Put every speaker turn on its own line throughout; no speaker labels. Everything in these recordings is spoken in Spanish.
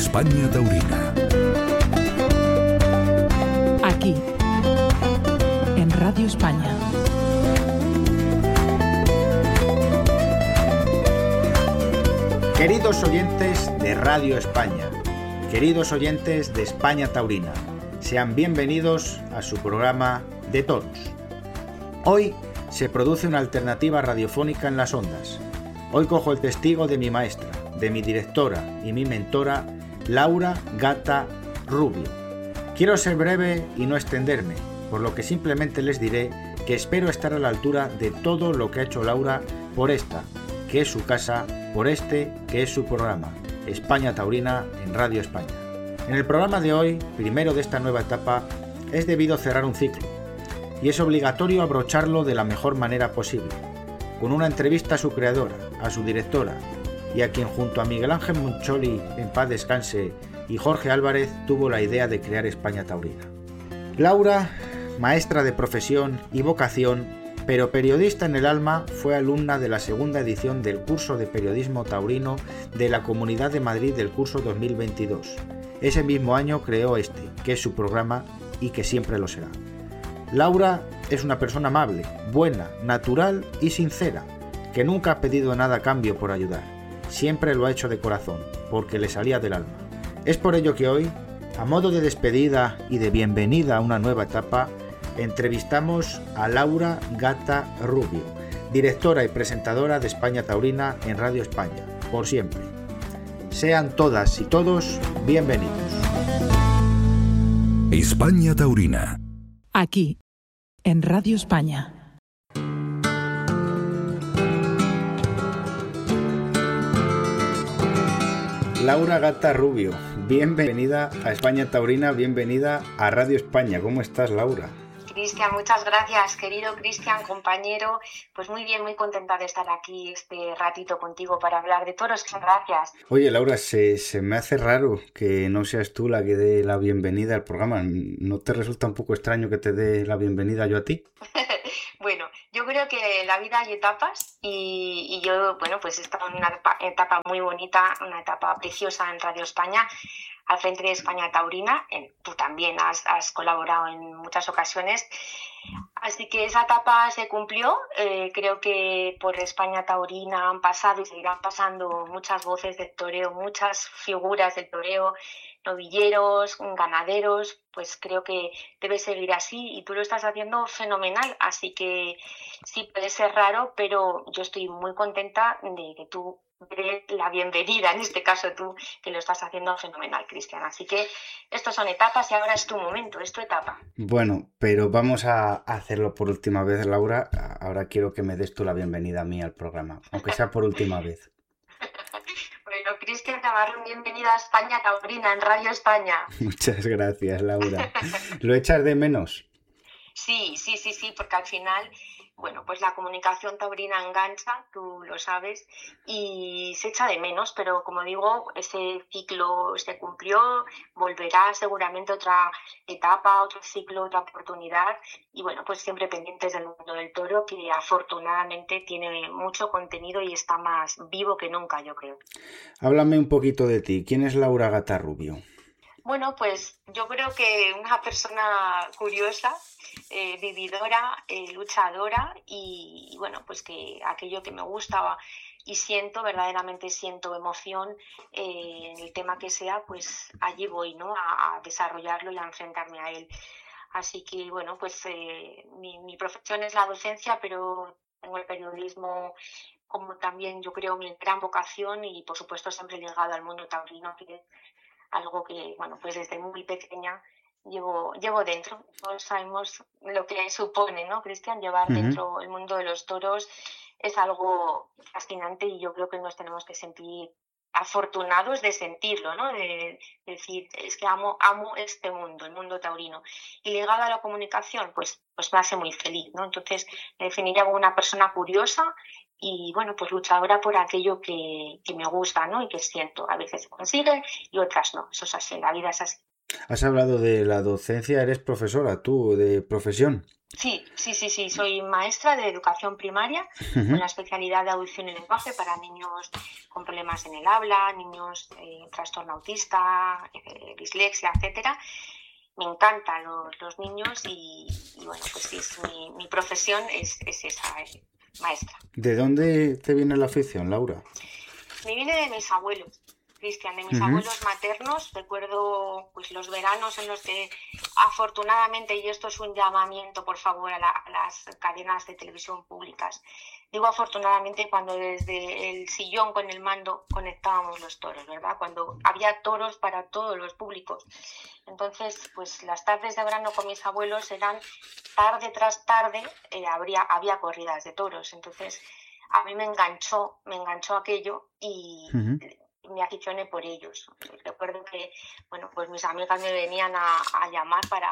España Taurina.
Aquí, en Radio España.
Queridos oyentes de Radio España, queridos oyentes de España Taurina, sean bienvenidos a su programa De Toros. Hoy se produce una alternativa radiofónica en las ondas. Hoy cojo el testigo de mi maestra, de mi directora y mi mentora, Laura Gata Rubio. Quiero ser breve y no extenderme, por lo que simplemente les diré que espero estar a la altura de todo lo que ha hecho Laura por esta, que es su casa, por este, que es su programa, España Taurina en Radio España. En el programa de hoy, primero de esta nueva etapa, es debido cerrar un ciclo, y es obligatorio abrocharlo de la mejor manera posible, con una entrevista a su creadora, a su directora, y a quien junto a Miguel Ángel Moncholi, en paz descanse, y Jorge Álvarez tuvo la idea de crear España Taurina. Laura, maestra de profesión y vocación, pero periodista en el alma, fue alumna de la segunda edición del curso de periodismo taurino de la Comunidad de Madrid del curso 2022. Ese mismo año creó este, que es su programa y que siempre lo será. Laura es una persona amable, buena, natural y sincera, que nunca ha pedido nada a cambio por ayudar. Siempre lo ha hecho de corazón, porque le salía del alma. Es por ello que hoy, a modo de despedida y de bienvenida a una nueva etapa, entrevistamos a Laura Gata Rubio, directora y presentadora de España Taurina en Radio España, por siempre. Sean todas y todos bienvenidos.
España Taurina.
Aquí, en Radio España.
Laura Gata Rubio, bienvenida a España Taurina, bienvenida a Radio España. ¿Cómo estás, Laura?
Cristian, muchas gracias, querido Cristian, compañero. Pues muy bien, muy contenta de estar aquí este ratito contigo para hablar de toros. Gracias.
Oye, Laura, se me hace raro que no seas tú la que dé la bienvenida al programa. ¿No te resulta un poco extraño que te dé la bienvenida yo a ti?
Bueno, yo creo que en la vida hay etapas y yo, bueno, pues he estado en una etapa muy bonita, una etapa preciosa en Radio España, al frente de España Taurina. Tú también has colaborado en muchas ocasiones, así que esa etapa se cumplió. Creo que por España Taurina han pasado y seguirán pasando muchas voces del toreo, muchas figuras del toreo, novilleros, ganaderos. Pues creo que debe seguir así y tú lo estás haciendo fenomenal, así que sí, puede ser raro, pero yo estoy muy contenta de que tú des la bienvenida, en este caso tú, que lo estás haciendo fenomenal, Cristian. Así que estos son etapas y ahora es tu momento, es tu etapa.
Bueno, pero vamos a hacerlo por última vez, Laura. Ahora quiero que me des tú la bienvenida a mí al programa, aunque sea por última vez.
Bueno, Cristian Navarro, bienvenida a España Taurina en Radio España.
Muchas gracias, Laura. ¿Lo echas de menos?
Sí, porque al final, bueno, pues la comunicación taurina engancha, tú lo sabes, y se echa de menos, pero como digo, ese ciclo se cumplió, volverá seguramente otra etapa, otro ciclo, otra oportunidad, y bueno, pues siempre pendientes del mundo del toro, que afortunadamente tiene mucho contenido y está más vivo que nunca, yo creo.
Háblame un poquito de ti. ¿Quién es Laura Gata Rubio?
Bueno, pues yo creo que una persona curiosa, vividora, luchadora y bueno, pues que aquello que me gusta y siento, verdaderamente siento emoción en el tema que sea, pues allí voy, ¿no? A desarrollarlo y a enfrentarme a él. Así que bueno, pues mi profesión es la docencia, pero tengo el periodismo como también yo creo mi gran vocación y por supuesto siempre ligado al mundo taurino, que es algo que, bueno, pues desde muy pequeña llevo dentro. Todos sabemos lo que supone, ¿no, Cristian? Llevar dentro el mundo de los toros es algo fascinante y yo creo que nos tenemos que sentir afortunados de sentirlo, ¿no? De decir, es que amo este mundo, el mundo taurino. Y ligado a la comunicación, pues me hace muy feliz, ¿no? Entonces, me definiría como una persona curiosa y, bueno, pues luchadora por aquello que me gusta, ¿no? Y que siento. A veces se consigue y otras no. Eso es así, la vida es así.
Has hablado de la docencia, eres profesora tú, de profesión.
Sí, soy maestra de educación primaria con la especialidad de audición y lenguaje para niños con problemas en el habla, niños trastorno autista, dislexia, etcétera. Me encantan los niños y bueno, pues sí, mi profesión es esa, maestra.
¿De dónde te viene la afición, Laura?
Me viene de mis abuelos, Cristian, de mis abuelos maternos. Recuerdo pues los veranos en los que afortunadamente, y esto es un llamamiento por favor a las cadenas de televisión públicas, digo afortunadamente cuando desde el sillón con el mando conectábamos los toros, ¿verdad? Cuando había toros para todos los públicos. Entonces, pues las tardes de verano con mis abuelos eran tarde tras tarde, había corridas de toros. Entonces, a mí me enganchó aquello y me aficioné por ellos. Recuerdo que, bueno, pues mis amigas me venían a llamar para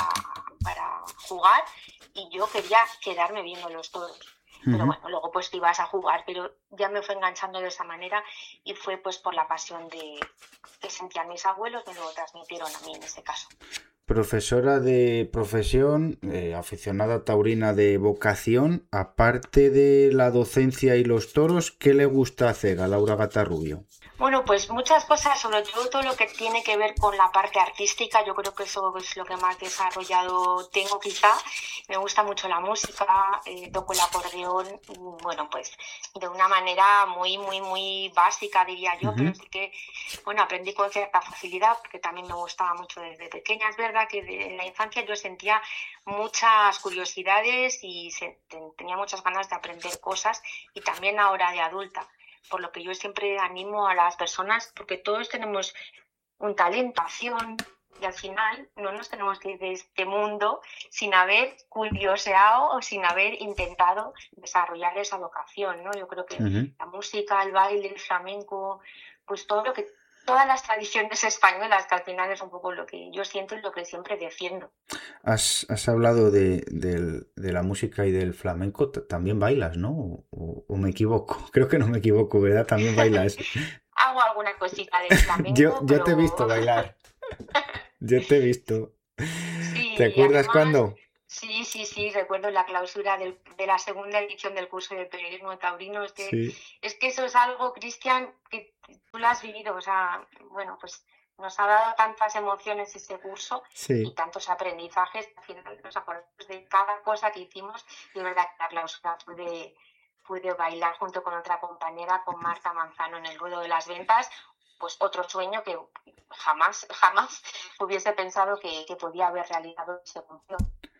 jugar y yo quería quedarme viendo los toros. Pero bueno, luego pues te ibas a jugar, pero ya me fue enganchando de esa manera y fue pues por la pasión que sentían mis abuelos, me lo transmitieron a mí en este caso.
Profesora de profesión, aficionada taurina de vocación, aparte de la docencia y los toros, ¿qué le gusta hacer a Laura Gatarrubio?
Bueno, pues muchas cosas, sobre todo lo que tiene que ver con la parte artística. Yo creo que eso es lo que más desarrollado tengo quizá. Me gusta mucho la música, toco el acordeón, bueno, pues de una manera muy básica diría yo, pero sí que, bueno, aprendí con cierta facilidad porque también me gustaba mucho desde pequeña. Es verdad que en la infancia yo sentía muchas curiosidades y tenía muchas ganas de aprender cosas y también ahora de adulta. Por lo que yo siempre animo a las personas, porque todos tenemos un talento, pasión, y al final no nos tenemos que ir de este mundo sin haber curioseado o sin haber intentado desarrollar esa vocación, ¿no? Yo creo que la música, el baile, el flamenco, pues todas las tradiciones españolas, que al final es un poco lo que yo siento y lo que siempre defiendo.
Has hablado de la música y del flamenco, también bailas, ¿no? ¿O me equivoco? Creo que no me equivoco, ¿verdad? También bailas.
Hago alguna cosita de flamenco,
yo
pero...
te he visto bailar. Yo te he visto.
Sí,
¿Te acuerdas
además,
cuándo?
Sí, recuerdo la clausura de la segunda edición del curso de periodismo taurino. Es que eso es algo, Cristian, que tú lo has vivido. O sea, bueno, pues nos ha dado tantas emociones ese curso y tantos aprendizajes. Al final nos acordamos de cada cosa que hicimos y es verdad que la clausura pude bailar junto con otra compañera, con Marta Manzano, en el ruedo de las ventas. Pues otro sueño que jamás hubiese pensado que podía haber realizado y se cumplió.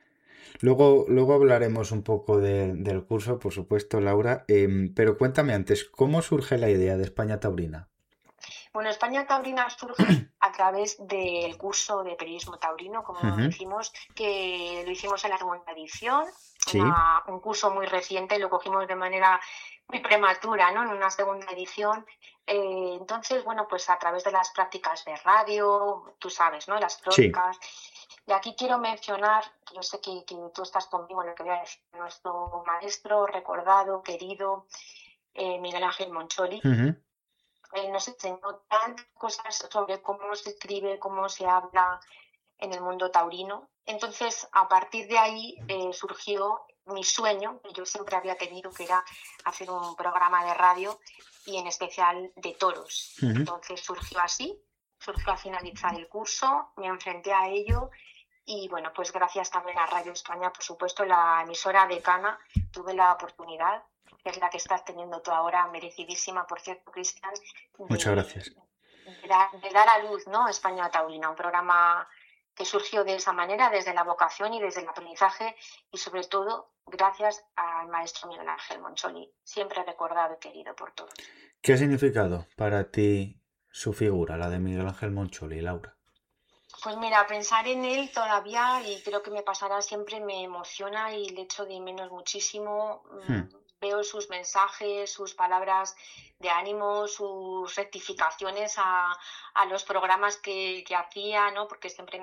Luego hablaremos un poco del curso, por supuesto, Laura, pero cuéntame antes, ¿cómo surge la idea de España Taurina?
Bueno, España Taurina surge a través del curso de periodismo taurino, como decimos, que lo hicimos en la segunda edición, un curso muy reciente, lo cogimos de manera muy prematura, ¿no? En una segunda edición. Entonces, bueno, pues a través de las prácticas de radio, tú sabes, ¿no? Las crónicas. Y aquí quiero mencionar, yo sé que tú estás conmigo en lo que voy a decir, nuestro maestro recordado, querido, Miguel Ángel Moncholi. Nos enseñó tantas cosas sobre cómo se escribe, cómo se habla en el mundo taurino. Entonces, a partir de ahí surgió mi sueño, que yo siempre había tenido, que era hacer un programa de radio y en especial de toros. Entonces surgió así, surgió a finalizar el curso, me enfrenté a ello y bueno, pues gracias también a Radio España, por supuesto, la emisora decana, tuve la oportunidad, que es la que estás teniendo tú ahora, merecidísima, por cierto, Cristian.
Muchas gracias.
De dar a luz, ¿no? España Taurina, un programa que surgió de esa manera, desde la vocación y desde el aprendizaje y sobre todo gracias al maestro Miguel Ángel Moncholi, siempre recordado y querido por todos.
¿Qué ha significado para ti su figura, la de Miguel Ángel Moncholi, Laura?
Pues mira, pensar en él todavía, y creo que me pasará siempre, me emociona y le echo de menos muchísimo. Veo sus mensajes, sus palabras de ánimo, sus rectificaciones a los programas que hacía, ¿no? Porque siempre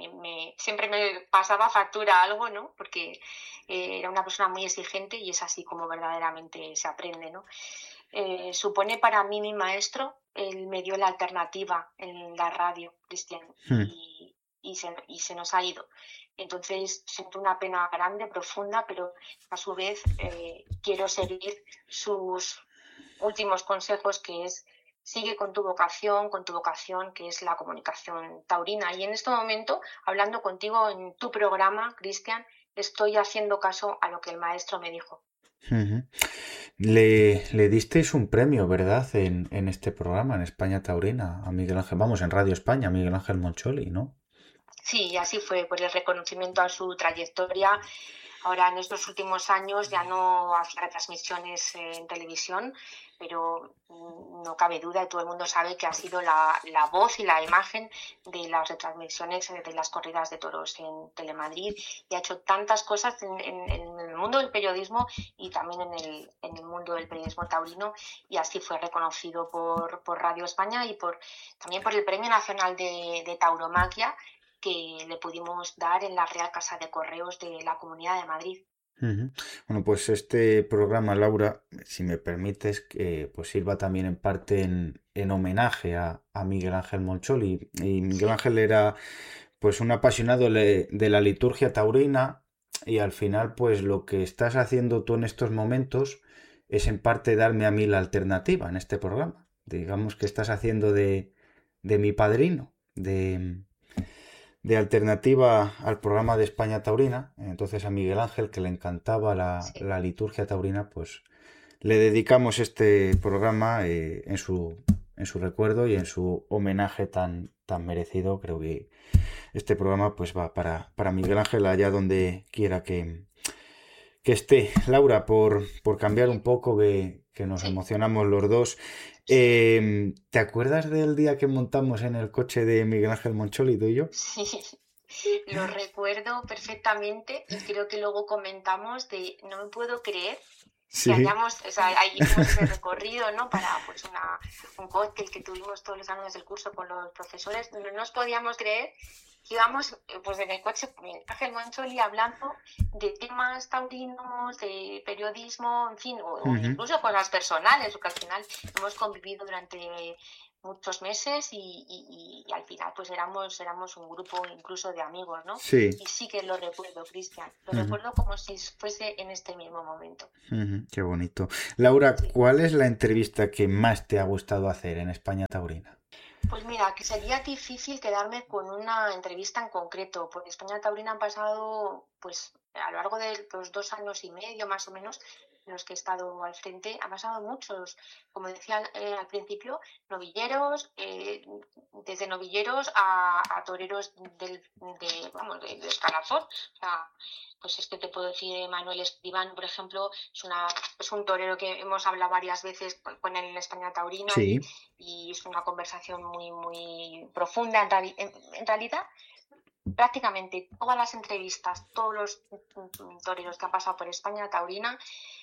me pasaba factura algo, ¿no? Porque era una persona muy exigente y es así como verdaderamente se aprende, ¿no? Supone para mí mi maestro, él me dio la alternativa en la radio, Cristian, y se nos ha ido. Entonces siento una pena grande, profunda, pero a su vez quiero seguir sus últimos consejos, que es: sigue con tu vocación, que es la comunicación taurina. Y en este momento, hablando contigo en tu programa, Cristian, estoy haciendo caso a lo que el maestro me dijo.
Ujú. Le disteis un premio, ¿verdad? En este programa, en España Taurina, a Miguel Ángel, vamos, en Radio España, a Miguel Ángel Moncholi, ¿no?
Sí, así fue, por el reconocimiento a su trayectoria. Ahora, en estos últimos años ya no hacía retransmisiones en televisión, pero no cabe duda y todo el mundo sabe que ha sido la voz y la imagen de las retransmisiones de las corridas de toros en Telemadrid, y ha hecho tantas cosas en el mundo del periodismo y también en el mundo del periodismo taurino, y así fue reconocido por Radio España y también por el Premio Nacional de Tauromaquia, que le pudimos dar en la Real Casa de Correos de la Comunidad de Madrid.
Ujú. Bueno, pues este programa, Laura, si me permites, que pues sirva también en parte en homenaje a Miguel Ángel Moncholi. Y Miguel Ángel era pues un apasionado de la liturgia taurina, y al final pues lo que estás haciendo tú en estos momentos es en parte darme a mí la alternativa en este programa. Digamos que estás haciendo de mi padrino, de alternativa al programa de España Taurina. Entonces a Miguel Ángel, que le encantaba la liturgia taurina, pues le dedicamos este programa en su recuerdo y en su homenaje tan merecido. Creo que este programa pues va para Miguel Ángel allá donde quiera que esté. Laura, por cambiar un poco, que nos emocionamos los dos. ¿Te acuerdas del día que montamos en el coche de Miguel Ángel Moncholi, tú y yo?
Sí, lo recuerdo perfectamente, y creo que luego comentamos no me puedo creer que hayamos, o sea, ahí hicimos ese recorrido, ¿no? Para pues un cóctel que tuvimos todos los años del curso con los profesores. No nos podíamos creer que íbamos pues en el coche con Miguel Ángel Moncholi hablando de temas taurinos, de periodismo, en fin, o incluso cosas personales, porque al final hemos convivido durante muchos meses y al final pues éramos un grupo incluso de amigos, ¿no?
Sí.
Y sí que lo recuerdo, Cristian, lo recuerdo como si fuese en este mismo momento.
Qué bonito. Laura, ¿cuál es la entrevista que más te ha gustado hacer en España Taurina?
Pues mira, que sería difícil quedarme con una entrevista en concreto, porque España Taurina han pasado, pues a lo largo de los 2 años y medio más o menos en los que he estado al frente, han pasado muchos, como decía al principio, novilleros, desde novilleros a toreros del escalafón. O sea, pues es que te puedo decir, Manuel Escribán, por ejemplo, es un torero que hemos hablado varias veces con él en España Taurina, y es una conversación muy, muy profunda. En realidad, prácticamente todas las entrevistas, todos los toreros que han pasado por España Taurina,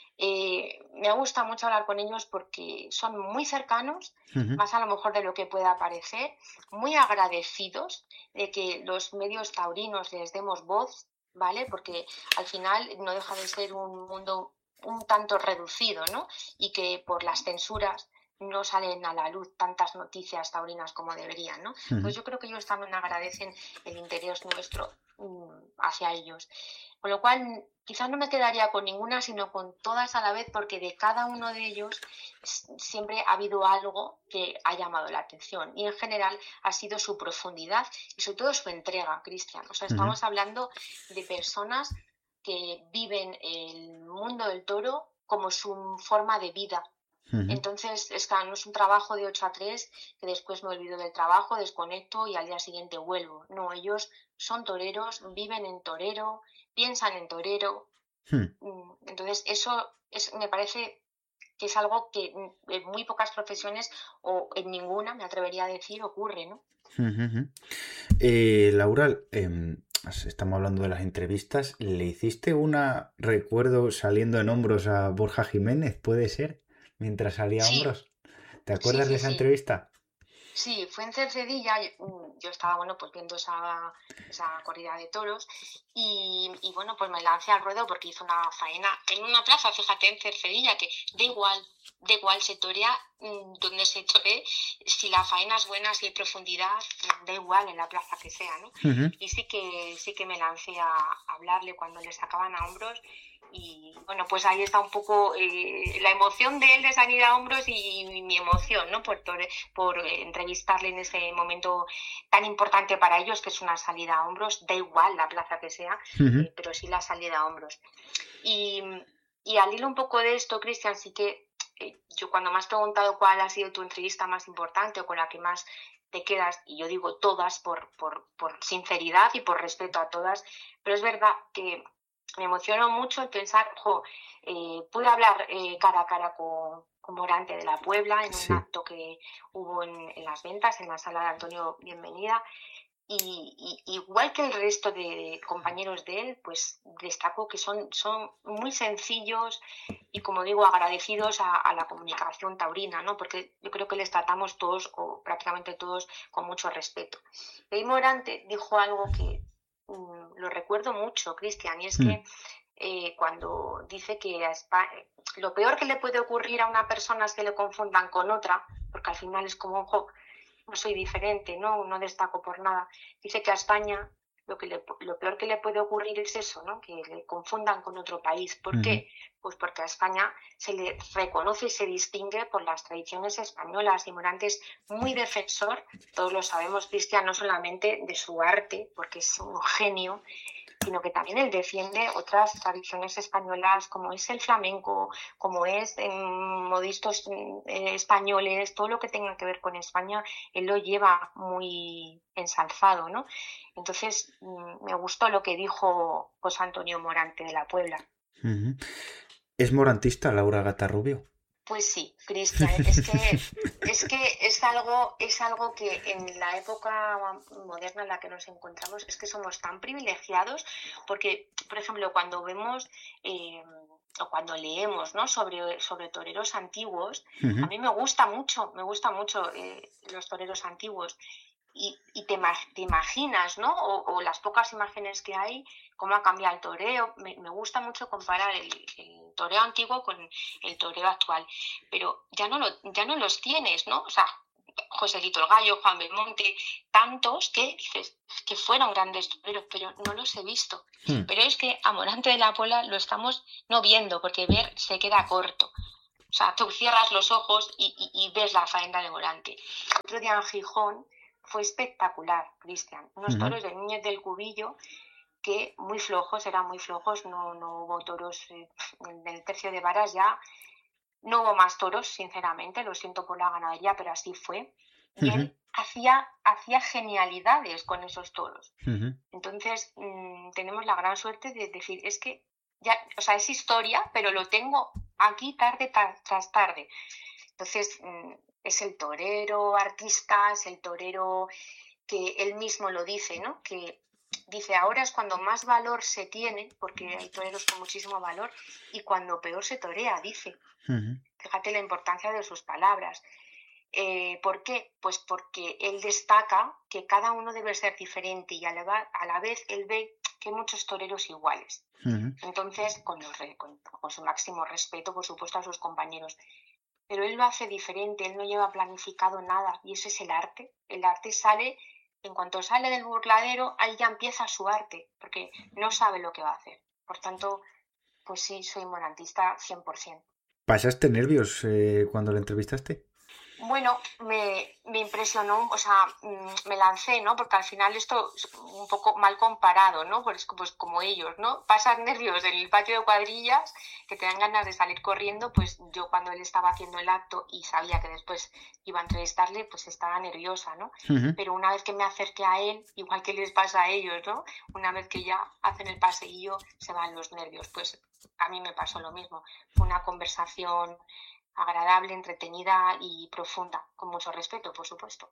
me gusta mucho hablar con ellos porque son muy cercanos, más a lo mejor de lo que pueda parecer, muy agradecidos de que los medios taurinos les demos voz, ¿vale? Porque al final no deja de ser un mundo un tanto reducido, ¿no? Y que por las censuras no salen a la luz tantas noticias taurinas como deberían, ¿no? Pues yo creo que ellos también agradecen el interés nuestro hacia ellos. Con lo cual, quizás no me quedaría con ninguna, sino con todas a la vez, porque de cada uno de ellos siempre ha habido algo que ha llamado la atención, y en general ha sido su profundidad y sobre todo su entrega, Cristian. O sea, estamos hablando de personas que viven el mundo del toro como su forma de vida. Entonces, no es un trabajo de 8 a 3, que después me olvido del trabajo, desconecto y al día siguiente vuelvo. No, ellos son toreros, viven en torero, piensan en torero. Entonces, eso me parece que es algo que en muy pocas profesiones, o en ninguna, me atrevería a decir, ocurre, ¿no?
Laura, estamos hablando de las entrevistas. ¿Le hiciste una, recuerdo, saliendo en hombros a Borja Jiménez, puede ser? Mientras salía a hombros. ¿Te acuerdas de esa entrevista?
Sí, fue en Cercedilla, yo estaba, bueno, pues viendo esa corrida de toros y bueno, pues me lancé al ruedo porque hizo una faena en una plaza, fíjate, en Cercedilla, que da igual, se torea donde se toree, si la faena es buena, si hay profundidad, da igual en la plaza que sea, ¿no?
Ujú.
Y sí que me lancé a hablarle cuando le sacaban a hombros. Y bueno, pues ahí está un poco la emoción de él de salir a hombros y mi emoción, ¿no? Por entrevistarle en ese momento tan importante para ellos, que es una salida a hombros, da igual la plaza que sea,
Ujú.
pero sí la salida a hombros. Y, y al hilo un poco de esto, Cristian, sí que yo cuando me has preguntado cuál ha sido tu entrevista más importante o con la que más te quedas, y yo digo todas por sinceridad y por respeto a todas, pero es verdad que me emocionó mucho el pensar, pude hablar cara a cara con Morante de la Puebla en un
Sí.
acto que hubo en Las Ventas, en la sala de Antonio Bienvenida, y igual que el resto de compañeros de él, pues destaco que son muy sencillos y, como digo, agradecidos a la comunicación taurina, ¿no? Porque yo creo que les tratamos todos, o prácticamente todos, con mucho respeto. Y Morante dijo algo que lo recuerdo mucho, Cristian, y es
Mm.
que cuando dice que a España, lo peor que le puede ocurrir a una persona es que le confundan con otra, porque al final es como, no soy diferente, no destaco por nada. Dice que a España lo peor que le puede ocurrir es eso, ¿no? Que le confundan con otro país. ¿Por qué? Pues porque a España se le reconoce y se distingue por las tradiciones españolas, y Morante es muy defensor, todos lo sabemos, Cristian, no solamente de su arte, porque es un genio, sino que también él defiende otras tradiciones españolas, como es el flamenco, como es modistos españoles, todo lo que tenga que ver con España, él lo lleva muy ensalzado, ¿no? Entonces, me gustó lo que dijo José Antonio Morante de la Puebla.
Ujú. ¿Es morantista Laura Gatarrubio?
Pues sí, Cristian, es que es algo que en la época moderna en la que nos encontramos es que somos tan privilegiados porque, por ejemplo, cuando vemos o cuando leemos, ¿no? sobre toreros antiguos, a mí me gusta mucho los toreros antiguos. Y te imaginas, ¿no? O las pocas imágenes que hay, cómo ha cambiado el toreo. Me gusta mucho comparar el toreo antiguo con el toreo actual, pero ya no los tienes, ¿no? O sea, Joselito el Gallo, Juan Belmonte, tantos que dices que fueron grandes toreros, pero no los he visto. Pero es que a Morante de la Puebla lo estamos no viendo, porque ver se queda corto. O sea, tú cierras los ojos y ves la faena de Morante. Otro día en Gijón fue espectacular, Cristian. Unos toros de Núñez del Cubillo que eran muy flojos, no hubo toros en el tercio de varas ya, no hubo más toros, sinceramente, lo siento por la ganadería, pero así fue. Y él hacía genialidades con esos toros. Entonces, tenemos la gran suerte de decir, es que ya, o sea, es historia, pero lo tengo aquí tarde tras tarde. Entonces, es el torero artista, es el torero que él mismo lo dice, ¿no? Que dice, ahora es cuando más valor se tiene, porque hay toreros con muchísimo valor, y cuando peor se torea, dice. Fíjate la importancia de sus palabras. ¿Por qué? Pues porque él destaca que cada uno debe ser diferente y a la vez él ve que hay muchos toreros iguales. Entonces, con su máximo respeto, por supuesto, a sus compañeros. Pero él lo hace diferente, él no lleva planificado nada, y ese es el arte. El arte sale, en cuanto sale del burladero, ahí ya empieza su arte, porque no sabe lo que va a hacer. Por tanto, pues sí, soy morantista 100%.
¿Pasaste nervios cuando le entrevistaste?
Bueno, me impresionó, o sea, me lancé, ¿no? Porque al final esto es un poco mal comparado, ¿no? Pues como ellos, ¿no? Pasas nervios en el patio de cuadrillas, que te dan ganas de salir corriendo, pues yo cuando él estaba haciendo el acto y sabía que después iba a entrevistarle, pues estaba nerviosa, ¿no? Pero una vez que me acerqué a él, igual que les pasa a ellos, ¿no? Una vez que ya hacen el paseillo, se van los nervios. Pues a mí me pasó lo mismo. Fue una conversación agradable, entretenida y profunda, con mucho respeto, por supuesto.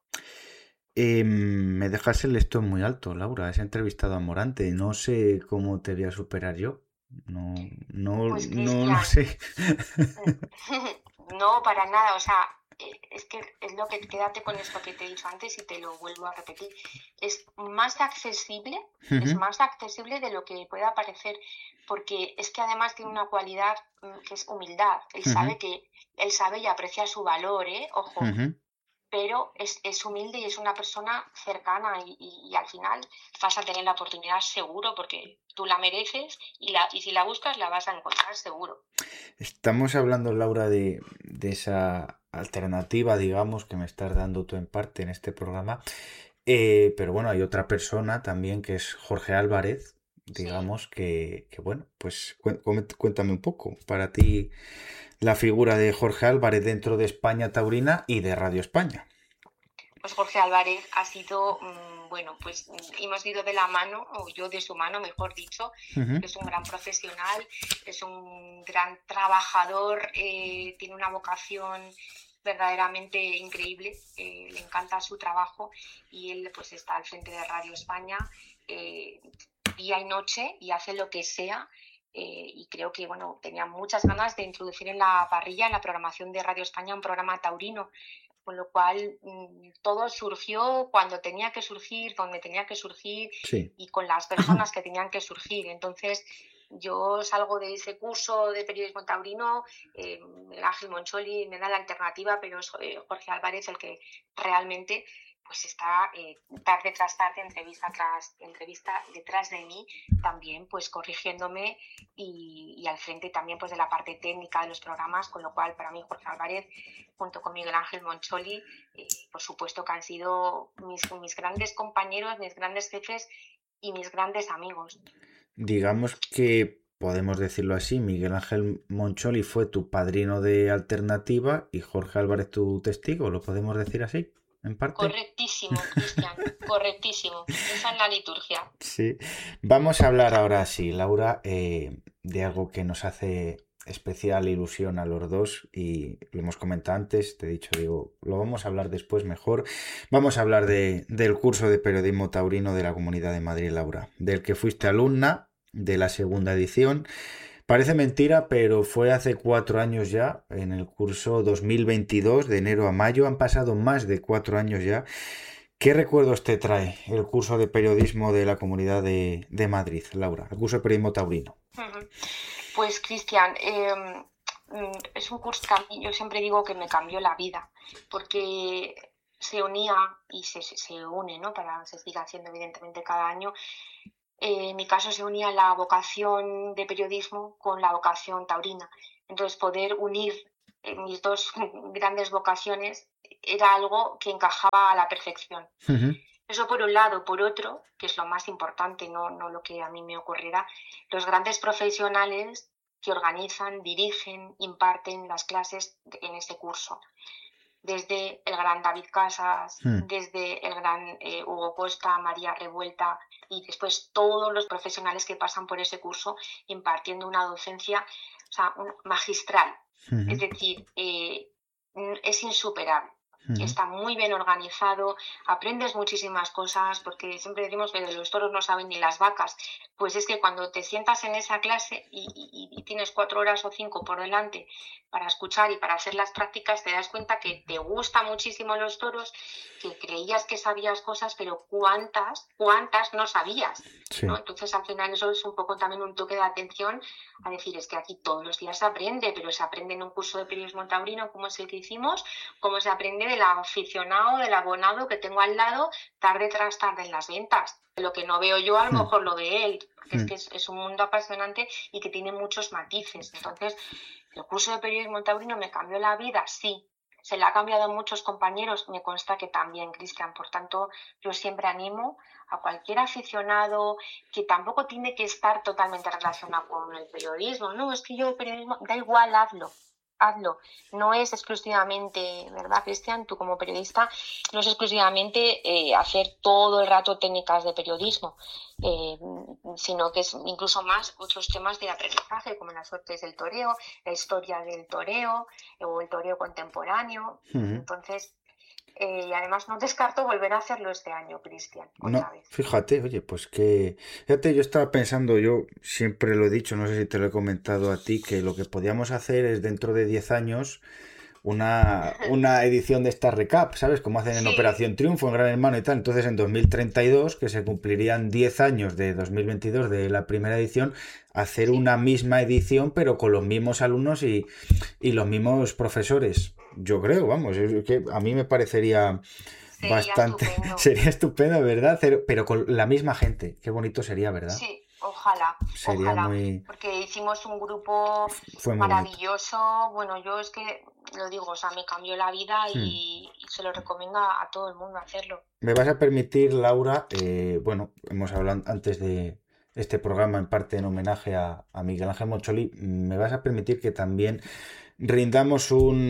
Me dejas el listón muy alto, Laura. Has entrevistado a Morante. No sé cómo te voy a superar yo.
Pues,
No sé.
No, para nada. O sea, es que es lo que, quédate con esto que te he dicho antes y te lo vuelvo a repetir, es más accesible, es más accesible de lo que pueda parecer, porque es que además tiene una cualidad que es humildad. Él sabe y aprecia su valor, ojo, pero es humilde y es una persona cercana y al final vas a tener la oportunidad seguro porque tú la mereces y si la buscas la vas a encontrar seguro.
Estamos hablando, Laura, de esa alternativa, digamos, que me estás dando tú en parte en este programa. Pero bueno, hay otra persona también que es Jorge Álvarez, digamos, que bueno, pues cuéntame un poco para ti la figura de Jorge Álvarez dentro de España Taurina y de Radio España.
Pues Jorge Álvarez ha sido, bueno, pues hemos ido de la mano, o yo de su mano, mejor dicho. Es un gran profesional, es un gran trabajador, tiene una vocación verdaderamente increíble, le encanta su trabajo y él pues está al frente de Radio España día y noche y hace lo que sea. Y creo que bueno, tenía muchas ganas de introducir en la parrilla, en la programación de Radio España, un programa taurino, con lo cual todo surgió cuando tenía que surgir, donde tenía que surgir y con las personas que tenían que surgir. Entonces yo salgo de ese curso de periodismo taurino, Ángel Moncholi me da la alternativa, pero es Jorge Álvarez el que realmente pues está tarde tras tarde, entrevista tras entrevista detrás de mí, también pues corrigiéndome y al frente también pues de la parte técnica de los programas, con lo cual para mí Jorge Álvarez junto con Miguel Ángel Moncholi, por supuesto que han sido mis grandes compañeros, mis grandes jefes y mis grandes amigos.
Digamos que podemos decirlo así, Miguel Ángel Moncholi fue tu padrino de alternativa y Jorge Álvarez tu testigo, ¿lo podemos decir así? En parte.
Correctísimo, Cristian, correctísimo. Esa es la liturgia.
Sí. Vamos a hablar ahora sí, Laura, de algo que nos hace especial ilusión a los dos y lo hemos comentado antes, te he dicho, digo, lo vamos a hablar después mejor. Vamos a hablar del curso de periodismo taurino de la Comunidad de Madrid, Laura, del que fuiste alumna de la segunda edición. Parece mentira, pero fue hace 4 años ya, en el curso 2022, de enero a mayo. Han pasado más de 4 años ya. ¿Qué recuerdos te trae el curso de periodismo de la Comunidad de Madrid, Laura? El curso de periodismo taurino.
Pues, Cristian, es un curso que a mí, yo siempre digo que me cambió la vida, porque se unía y se une, ¿no? Se sigue haciendo evidentemente cada año. En mi caso se unía la vocación de periodismo con la vocación taurina. Entonces poder unir mis dos grandes vocaciones era algo que encajaba a la perfección. Eso por un lado. Por otro, que es lo más importante, no lo que a mí me ocurrirá, los grandes profesionales que organizan, dirigen, imparten las clases en este curso. Desde el gran David Casas, desde el gran Hugo Costa, María Revuelta y después todos los profesionales que pasan por ese curso impartiendo una docencia magistral. Es decir, es insuperable. Está muy bien organizado, aprendes muchísimas cosas, porque siempre decimos que los toros no saben ni las vacas. Pues es que cuando te sientas en esa clase y tienes 4 horas o 5 por delante para escuchar y para hacer las prácticas, te das cuenta que te gustan muchísimo los toros, que creías que sabías cosas, pero cuántas no sabías, ¿no? Entonces al final eso es un poco también un toque de atención a decir, es que aquí todos los días se aprende, pero se aprende en un curso de periodismo taurino como es el que hicimos, como se aprende del aficionado, del abonado que tengo al lado tarde tras tarde en las ventas. Lo que no veo yo a lo mejor lo ve él, porque es que es un mundo apasionante y que tiene muchos matices. Entonces, el curso de periodismo taurino me cambió la vida, sí. Se le ha cambiado a muchos compañeros, me consta que también, Cristian. Por tanto, yo siempre animo a cualquier aficionado que tampoco tiene que estar totalmente relacionado con el periodismo. No, es que yo el periodismo, da igual, hazlo. No es exclusivamente, ¿verdad, Cristian? Tú como periodista, no es exclusivamente hacer todo el rato técnicas de periodismo, sino que es incluso más otros temas de aprendizaje, como las suertes del toreo, la historia del toreo o el toreo contemporáneo. Entonces, y además no descarto volver a hacerlo este año, Cristian, otra vez.
Fíjate, oye, pues que... Fíjate, yo estaba pensando, yo siempre lo he dicho, no sé si te lo he comentado a ti, que lo que podíamos hacer es dentro de 10 años una edición de esta recap, ¿sabes? Como hacen en
Sí,
Operación Triunfo, en Gran Hermano y tal. Entonces, en 2032, que se cumplirían 10 años de 2022 de la primera edición, hacer
sí,
una misma edición, pero con los mismos alumnos y los mismos profesores. Yo creo, vamos, es que a mí me parecería
sería
bastante,
estupendo.
sería estupendo, ¿verdad? Pero con la misma gente. Qué bonito sería, ¿verdad?
Sí, ojalá,
Sería
ojalá,
muy,
porque hicimos un grupo
fue muy bonito.
maravilloso. Bueno, yo es que lo digo, o sea, me cambió la vida
Hmm.
y se lo recomiendo a todo el mundo hacerlo.
Me vas a permitir, Laura, bueno, hemos hablado antes de este programa en parte en homenaje a Miguel Ángel Moncholí, me vas a permitir que también rindamos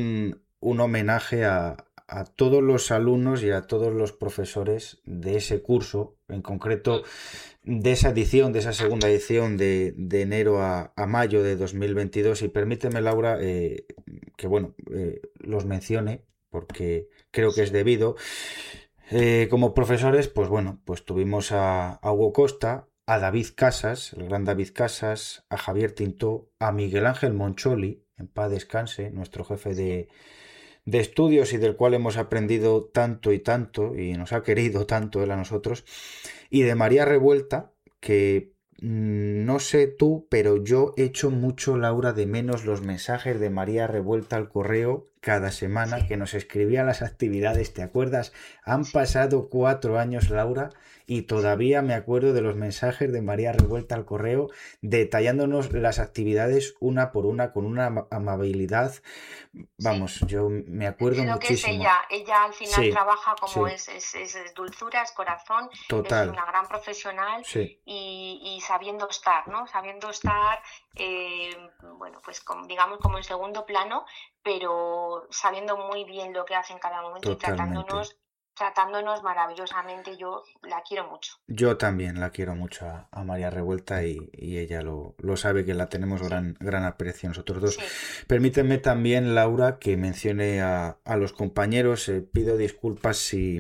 un homenaje a todos los alumnos y a todos los profesores de ese curso, en concreto
Mm,
de esa edición, de esa segunda edición de enero a mayo de 2022. Y permíteme, Laura, que bueno, los mencione, porque creo que es
sí,
debido. Como profesores, pues bueno, pues tuvimos a Hugo Costa, a David Casas, el gran David Casas, a Javier Tintó, a Miguel Ángel Moncholi, en paz descanse, nuestro jefe
sí,
de estudios y del cual hemos aprendido tanto y tanto, y nos ha querido tanto él a nosotros, y de María Revuelta, que no sé tú, pero yo echo mucho, Laura, de menos los mensajes de María Revuelta al correo cada semana,
sí,
que nos escribía las actividades, ¿te acuerdas? Han
sí,
pasado 4 años, Laura, y
sí,
todavía me acuerdo de los mensajes de María Revuelta al correo, detallándonos las actividades una por una, con una amabilidad.
sí.
Vamos, yo me
Es
acuerdo
lo que es
muchísimo.
ella. Ella al final
Sí,
trabaja como
sí,
es dulzura, es corazón, es
total,
una gran profesional
sí.
y sabiendo estar, ¿no? Sabiendo estar, bueno, pues digamos como en segundo plano, pero sabiendo muy bien lo que hace en cada momento y
Totalmente.
tratándonos maravillosamente. Yo la quiero mucho.
Yo también la quiero mucho a María Revuelta y ella lo sabe, que la tenemos
Sí,
gran aprecio nosotros dos.
sí,
Permíteme también, Laura, que mencione a los compañeros. Pido disculpas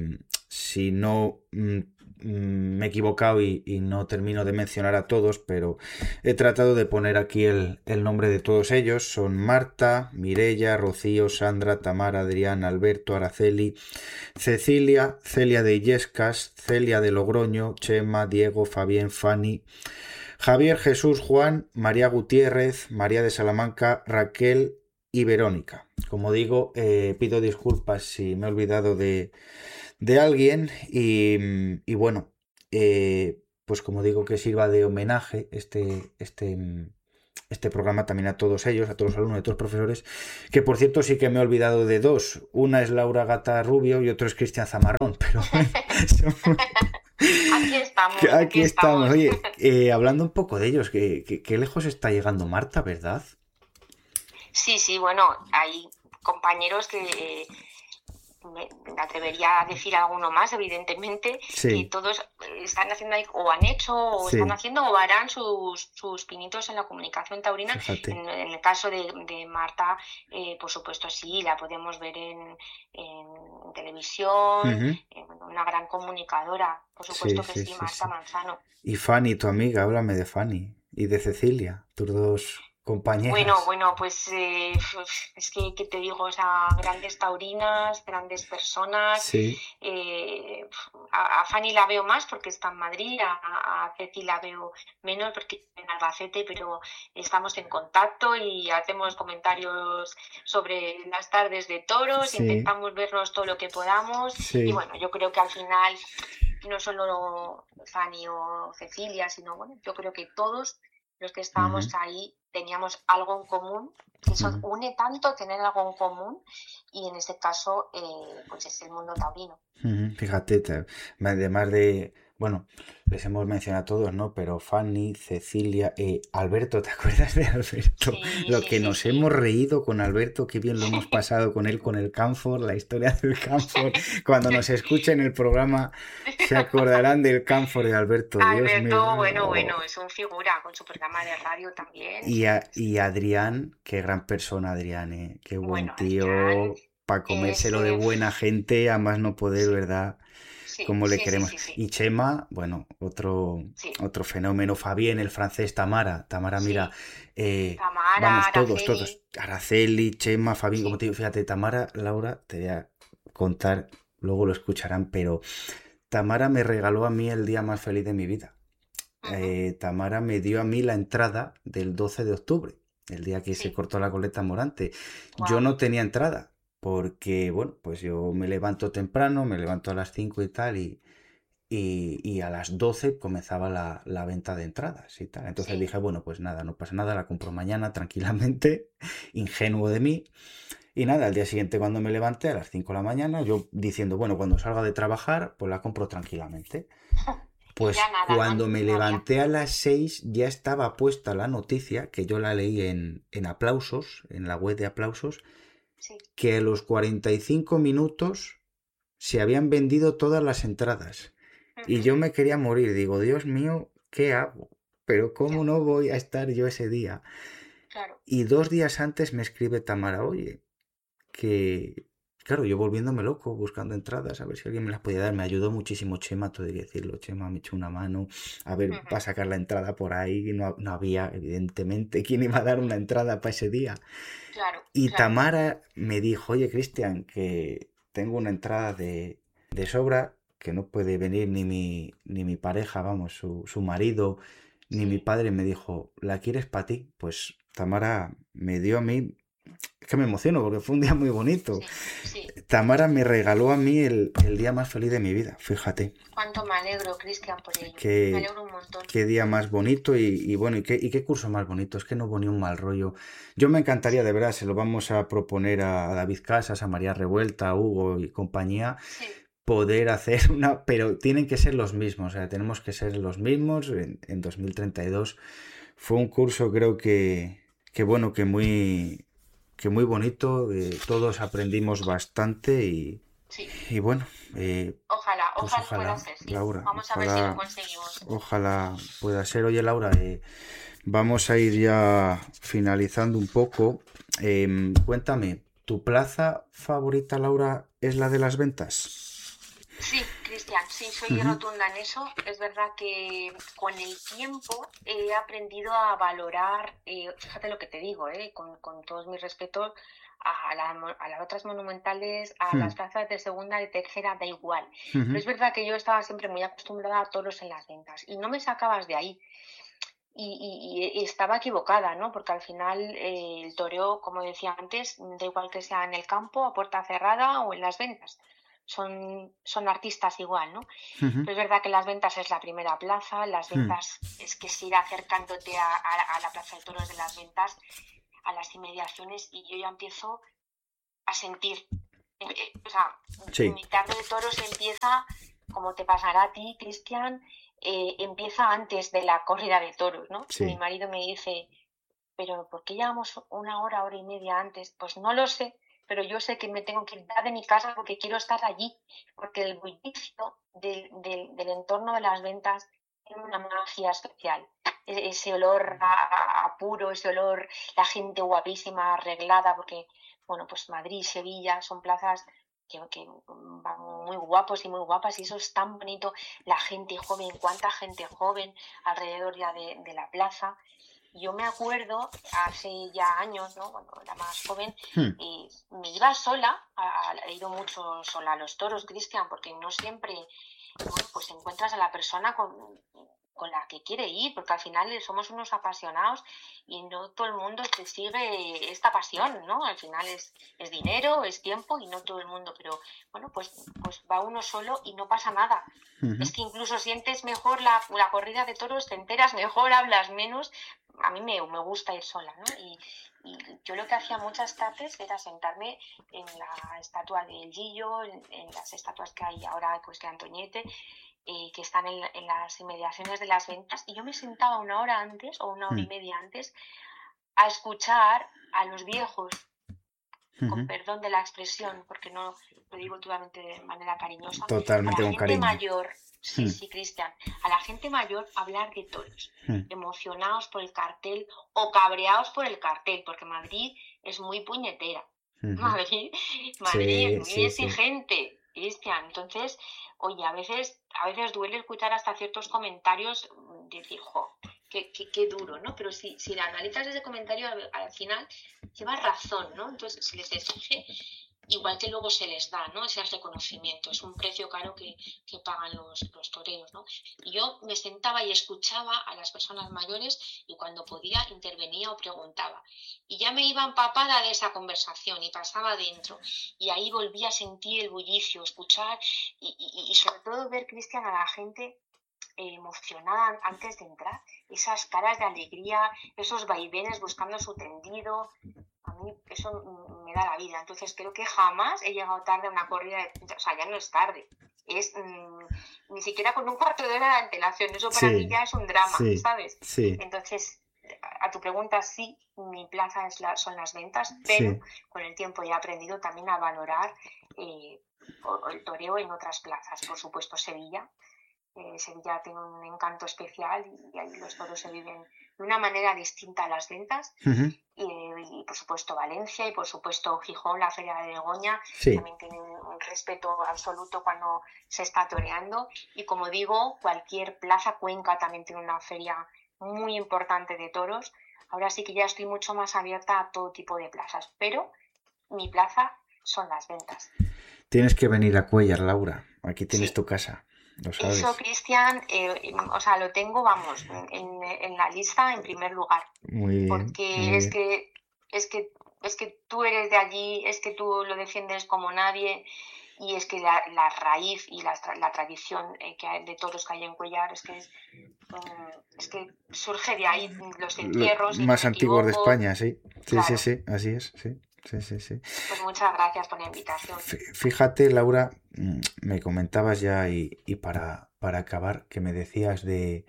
si no me he equivocado y no termino de mencionar a todos, pero he tratado de poner aquí el nombre de todos ellos. Son Marta, Mirella, Rocío, Sandra, Tamara, Adrián, Alberto, Araceli, Cecilia, Celia de Illescas, Celia de Logroño, Chema, Diego, Fabián, Fanny, Javier, Jesús, Juan, María Gutiérrez, María de Salamanca, Raquel y Verónica. Como digo, pido disculpas si me he olvidado de alguien y bueno, pues como digo, que sirva de homenaje este programa también a todos ellos, a todos los alumnos, a todos los profesores, que por cierto sí que me he olvidado de dos. Una es Laura Gata Rubio y otro es Cristian Zamarrón, pero bueno,
aquí
aquí estamos.
estamos.
Oye, hablando un poco de ellos, que lejos está llegando Marta, ¿verdad?
Sí, sí, bueno, hay compañeros que me atrevería a decir alguno más, evidentemente, que
Sí,
todos están haciendo ahí, o han hecho, o están
sí,
haciendo, o harán sus pinitos en la comunicación taurina.
fíjate.
En el caso de Marta, por supuesto, sí, la podemos ver en televisión,
Ujú.
bueno, una gran comunicadora, por
Sí,
supuesto que
sí,
sí,
sí,
Marta
sí.
Manzano.
Y Fanny, tu amiga, háblame de Fanny y de Cecilia, tus dos
Bueno,
compañeras.
bueno, pues es que, ¿qué te digo? O sea, grandes taurinas, grandes personas.
Sí,
A Fanny la veo más porque está en Madrid, a Ceci la veo menos porque está en Albacete, pero estamos en contacto y hacemos comentarios sobre las tardes de toros,
sí,
intentamos vernos todo lo que podamos y
sí.
bueno, yo creo que al final no solo Fanny o Cecilia, sino bueno, yo creo que todos los que
Ujú,
estábamos ahí teníamos algo en común, que eso
ujú,
une tanto tener algo en común y en este caso pues es el mundo taurino.
ujú. Fíjate, además de, bueno, les hemos mencionado a todos, ¿no? Pero Fanny, Cecilia, Alberto, ¿te acuerdas de Alberto?
Sí,
Lo
sí,
que
sí,
nos
sí.
hemos reído con Alberto, qué bien lo hemos pasado con él, con el Camfor, la historia del Camfor. Cuando nos escuchen el programa se acordarán del Camfor de Alberto, Dios mío.
Alberto, bueno,
Oh.
bueno, es un figura con su programa de radio también.
Y Adrián, qué gran persona Adrián, ¿eh? Qué buen
Bueno, Adrián
tío, para
es...
comérselo de buena gente, a más no poder,
sí,
¿verdad?
sí,
Como le
sí, sí,
queremos.
sí, sí,
Y Chema, bueno, otro,
sí,
otro fenómeno. Fabián, el francés, Tamara. Tamara, mira,
sí.
eh, vamos, todos,
Araceli.
Araceli, Chema, Fabi, como
Sí.
te digo, fíjate, Tamara, Laura, te voy a contar, luego lo escucharán, pero Tamara me regaló a mí el día más feliz de mi vida.
Ujú.
Tamara me dio a mí la entrada del 12 de octubre, el día que se
Sí.
cortó la coleta Morante. Yo
Wow.
no tenía entrada, porque, bueno, pues yo me levanto temprano, me levanto a las 5 y tal, y a las 12 comenzaba la venta de entradas y tal. Entonces
Sí.
dije, bueno, pues nada, no pasa nada, la compro mañana tranquilamente, ingenuo de mí. Y nada, al día siguiente cuando me levanté a las 5 de la mañana, yo diciendo, bueno, cuando salga de trabajar, pues la compro tranquilamente.
Y ya
Pues
nada, no,
cuando me
no había.
levanté a las 6 ya estaba puesta la noticia, que yo la leí en Aplausos, en la web de Aplausos,
Sí.
que a los 45 minutos se habían vendido todas las entradas. Y
Ujú.
yo me quería morir. Digo, Dios mío, ¿qué hago? Pero
Ya,
¿cómo no voy a estar yo ese día?
claro.
Y 2 días antes me escribe Tamara, oye, que... Claro, yo volviéndome loco, buscando entradas, a ver si alguien me las podía dar. Me ayudó muchísimo Chema, todo hay que decirlo. Chema me echó una mano. A ver,
Ujú.
para sacar la entrada por ahí. No, no había, evidentemente, quién iba a dar una entrada para ese día.
Claro,
Y
claro.
Tamara me dijo, oye, Cristian, que tengo una entrada de sobra, que no puede venir ni mi pareja, vamos, su marido, ni mi
Sí,
padre. Me dijo, ¿la quieres para ti? Pues Tamara me dio a mí, es que me emociono porque fue un día muy bonito.
sí, sí.
Tamara me regaló a mí el día más feliz de mi vida, fíjate.
Cuánto me alegro, Cristian, por ello. Me
Qué,
alegro un montón.
qué día más bonito y bueno, y qué curso más bonito. Es que no hubo ni un mal rollo. Yo me encantaría,
Sí,
de verdad, se lo vamos a proponer a David Casas, a María Revuelta, a Hugo y compañía,
sí,
poder hacer una, pero tienen que ser los mismos, o sea, tenemos que ser los mismos en 2032. Fue un curso, creo que bueno, que muy bonito, todos aprendimos bastante
sí.
y bueno,
Ojalá,
pues
ojalá pueda
ojalá,
ser, sí.
Laura,
Vamos a ver si lo
ojalá,
conseguimos.
ojalá pueda ser. Oye, Laura, vamos a ir ya finalizando un poco. Cuéntame, ¿tu plaza favorita, Laura, es la de las ventas?
Sí, Cristian, sí, soy
Ujú.
rotunda en eso. Es verdad que con el tiempo he aprendido a valorar, fíjate lo que te digo, con todos mis respetos, a las otras monumentales, a las
Mm,
plazas de segunda y tercera, da igual. Pero
ujú.
es verdad que yo estaba siempre muy acostumbrada a toros en las ventas y no me sacabas de ahí. Y estaba equivocada, ¿no? Porque al final el toreo, como decía antes, da igual que sea en el campo, a puerta cerrada o en las ventas. Son artistas igual, ¿no?
Ujú.
Pero es verdad que las ventas es la primera plaza, las
Mm,
ventas es que es ir acercándote a la plaza de toros de las ventas, a las inmediaciones, y yo ya empiezo a sentir. O sea,
sí,
mi tarde de toros empieza, como te pasará a ti, Cristian, empieza antes de la corrida de toros, ¿no? Y mi
sí.
marido me dice, pero ¿por qué llegamos una hora, hora y media antes? Pues no lo sé, pero yo sé que me tengo que ir de mi casa porque quiero estar allí, porque el bullicio del entorno de las ventas tiene una magia especial. Ese olor a puro, ese olor, la gente guapísima, arreglada, porque, bueno, pues Madrid, Sevilla son plazas que van muy guapos y muy guapas, y eso es tan bonito, la gente joven, cuánta gente joven alrededor ya de la plaza. Yo me acuerdo hace ya años, ¿no? Cuando era más joven,
Mm,
me iba sola, he ido mucho sola a los toros, Cristian, porque no siempre, bueno, pues encuentras a la persona con la que quiere ir, porque al final somos unos apasionados y no todo el mundo te sigue esta pasión, ¿no? Al final es dinero, es tiempo y no todo el mundo, pero bueno, pues va uno solo y no pasa nada.
ujú.
Es que incluso sientes mejor la corrida de toros, te enteras mejor, hablas menos. A mí me gusta ir sola, ¿no? Y yo lo que hacía muchas tardes era sentarme en la estatua del Gillo, en las estatuas que hay ahora, pues de Antoñete, que están en las inmediaciones de las ventas, y yo me sentaba una hora antes o una hora y
Mm,
media antes a escuchar a los viejos, con
ujú.
perdón de la expresión, porque no lo digo totalmente de manera cariñosa, a la
Totalmente con
gente
cariño.
mayor, sí,
Mm,
sí, Cristian, a la gente mayor hablar de toros,
mm,
emocionados por el cartel o cabreados por el cartel, porque Madrid es muy puñetera.
ujú.
Madrid, Madrid es
Sí,
muy
sí, sí.
exigente, Cristian. Entonces, oye, a veces duele escuchar hasta ciertos comentarios, decir, jo, qué duro, ¿no? Pero si la analizas ese comentario, al final lleva razón, ¿no? Entonces se les exige, igual que luego se les da, ¿no? Ese reconocimiento, es un precio caro que pagan los toreros, ¿no? Y yo me sentaba y escuchaba a las personas mayores y cuando podía intervenía o preguntaba. Y ya me iba empapada de esa conversación y pasaba adentro. Y ahí volvía a sentir el bullicio, escuchar y sobre todo ver, Cristian, a la gente emocionada antes de entrar, esas caras de alegría, esos vaivenes buscando su tendido. A mí eso me da la vida. Entonces creo que jamás he llegado tarde a una corrida o sea, ya no es tarde, es ni siquiera con un cuarto de hora de antelación. Eso para mí ya es un drama, ¿sabes?
Sí.
Entonces, a tu pregunta, sí, mi plaza son las ventas, pero con el tiempo he aprendido también a valorar el toreo en otras plazas. Por supuesto, Sevilla tiene un encanto especial y ahí los toros se viven de una manera distinta a las ventas. Y por supuesto Valencia y por supuesto Gijón, la Feria de Begoña, también tienen un respeto absoluto cuando se está toreando. Y como digo, cualquier plaza, Cuenca también tiene una feria muy importante de toros. Ahora sí que ya estoy mucho más abierta a todo tipo de plazas, pero mi plaza son las ventas.
Tienes que venir a Cuéllar, Laura. Aquí tienes tu casa. Lo sabes.
Eso, Cristian, o sea, lo tengo, vamos, en la lista en primer lugar.
Muy bien.
Porque
muy
es
bien.
que tú eres de allí, es que tú lo defiendes como nadie, y es que la raíz y la tradición que hay de toros que hay en Cuéllar es que surge de ahí los encierros.
Los más antiguos de España, sí.
Claro.
Sí, así es, sí.
Pues muchas gracias por la invitación.
Fíjate, Laura, me comentabas ya y para acabar, que me decías de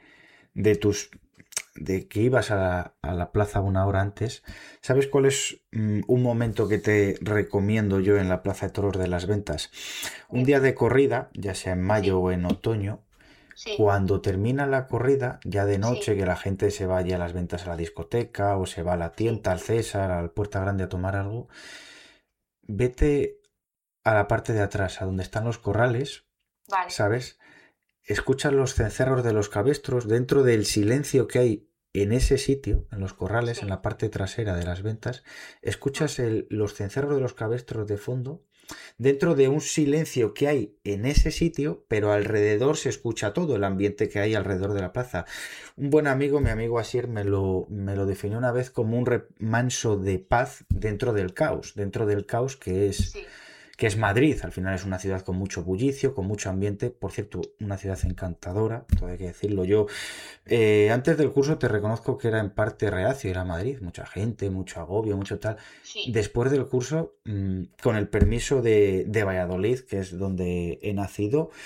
que ibas a la plaza una hora antes. ¿Sabes cuál es un momento que te recomiendo yo en la Plaza de Toros de las Ventas? Un día de corrida, ya sea en mayo o en otoño, cuando termina la corrida, ya de noche, que la gente se vaya a las ventas a la discoteca o se va a la tienda, al César, al Puerta Grande a tomar algo, vete a la parte de atrás, a donde están los corrales, ¿sabes? Escuchas los cencerros de los cabestros dentro del silencio que hay en ese sitio, en los corrales, en la parte trasera de las ventas. Escuchas los cencerros de los cabestros de fondo dentro de un silencio que hay en ese sitio, pero alrededor se escucha todo el ambiente que hay alrededor de la plaza. Un buen amigo, mi amigo Asier, me lo definió una vez como un remanso de paz dentro del caos que es Madrid. Al final es una ciudad con mucho bullicio, con mucho ambiente. Por cierto, una ciudad encantadora, todo hay que decirlo. Yo antes del curso te reconozco que era en parte reacio ir a Madrid. Mucha gente, mucho agobio, mucho tal. Después del curso, con el permiso de Valladolid, que es donde he nacido,